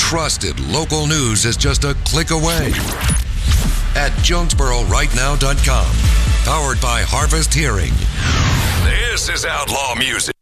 trusted local news is just a click away at JonesboroRightNow.com. Powered by Harvest Hearing. This is Outlaw Music.